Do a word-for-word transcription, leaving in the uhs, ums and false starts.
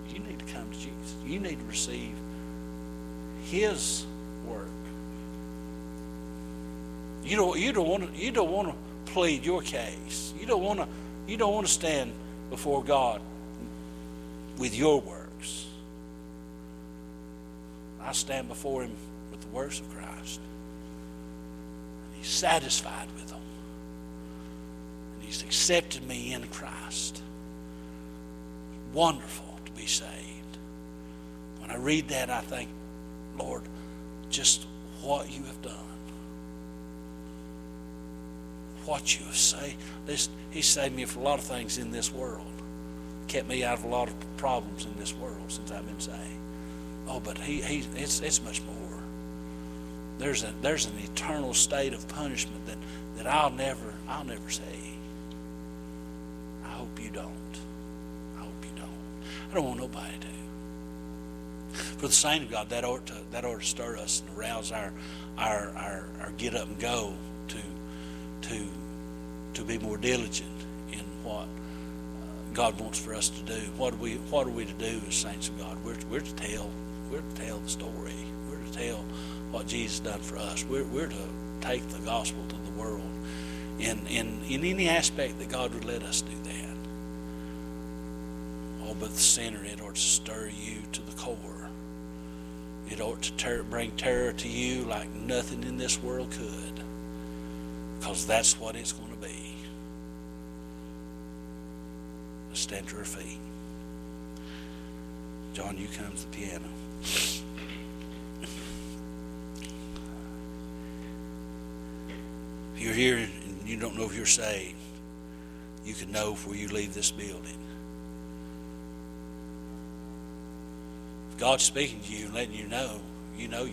you need to come to Jesus. You need to receive His work. You don't you don't want to you don't want to plead your case. You don't want to you don't want to stand before God with your works. I stand before Him with the works of Christ. And He's satisfied with them. And He's accepted me in Christ. It's wonderful to be saved. When I read that, I think, Lord, just what you have done. What you have saved. This, he saved me from a lot of things in this world. Kept me out of a lot of problems in this world since I've been saved. Oh, but he, he it's it's much more. There's a there's an eternal state of punishment that, that I'll never I'll never see. I hope you don't. I hope you don't. I don't want nobody to. For the saint of God, that ought to that ought to stir us and arouse our our our, our get up and go to to to be more diligent in what uh, God wants for us to do. What are we what are we to do as saints of God? We're we're to tell we're to tell the story. We're to tell what Jesus done for us. We're we're to take the gospel to the world in in in any aspect that God would let us do that. Oh, but the sinner, it ought to stir you to the core. It ought to ter- bring terror to you like nothing in this world could. Because that's what it's going to be. Let's stand to our feet. John, you come to the piano. If you're here and you don't know if you're saved, you can know before you leave this building. If God's speaking to you and letting you know, you know